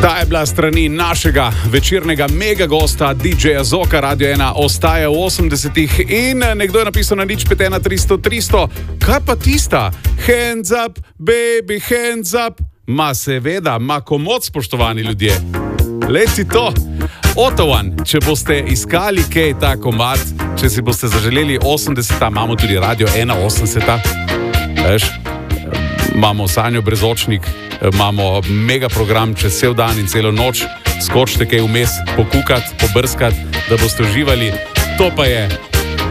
Ta je bila strani našega večernega megagosta DJ-ja Zoka, Radio 1 ostaja v 80-ih in nekdo je napisal na nič 5 1 300 300. Kaj pa tista? Hands up, baby, hands up. Ma seveda, ma komod, spoštovani ljudje. Leti to. Otovan, če boste iskali kaj ta komad, če si boste zaželeli 80-ta, imamo tudi Radio 1 80-ta. Veš, imamo Sanjo Brezočnik, imamo mega program čez cel dan in celo noč. Skočite kaj vmes, pokukati, pobrskati, da boste uživali. To pa je